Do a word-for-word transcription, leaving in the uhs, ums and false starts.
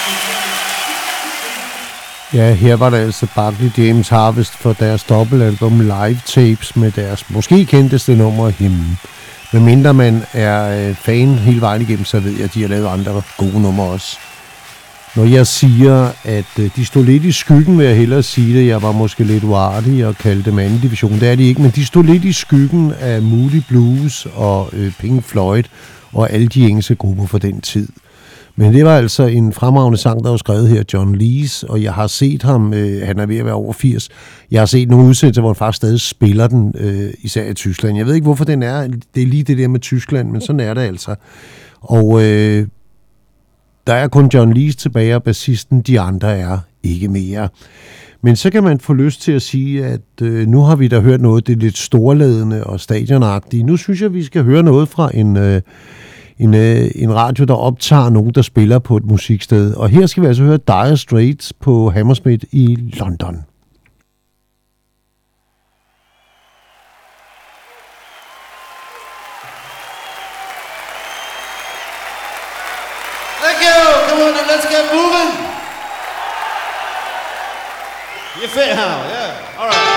Ja, her var der altså Barclay James Harvest for deres dobbeltalbum Live Tapes med deres måske kendteste nummer Him. Men mindre man er fan hele vejen igennem, så ved jeg, at de har lavet andre gode numre også. Når jeg siger, at de stod lidt i skyggen, vil jeg hellere sige det. Jeg var måske lidt uartig og kaldte dem anden division. Det er de ikke, men de stod lidt i skyggen af Moody Blues og øh, Pink Floyd og alle de engelske grupper for den tid. Men det var altså en fremragende sang, der var skrevet her, John Lees, og jeg har set ham, øh, han er ved at være over firs. Jeg har set nogle udsendelser, hvor han faktisk stadig spiller den, øh, især i Tyskland. Jeg ved ikke, hvorfor den er. Det er lige det der med Tyskland, men sådan er det altså. Og øh, der er kun John Lees tilbage, og bassisten, de andre er ikke mere. Men så kan man få lyst til at sige, at øh, nu har vi da hørt noget, det er lidt storladende og stadionagtigt. Nu synes jeg, vi skal høre noget fra en... Øh, En, øh, en radio, der optager nogen, der spiller på et musiksted. Og her skal vi altså høre Dire Straits på Hammersmith i London. Thank you! Come on, then let's get moving! You fit how? Yeah. All right.